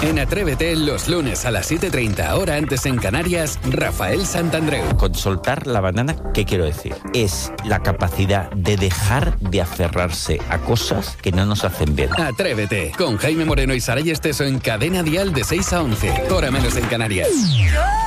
En Atrévete, los lunes a las 7:30, hora antes en Canarias, Rafael Santandreu. Con soltar la banana, ¿qué quiero decir? Es la capacidad de dejar de aferrarse a cosas que no nos hacen bien. Atrévete, con Jaime Moreno y Saray Esteso en Cadena Dial de 6 a 11, hora menos en Canarias.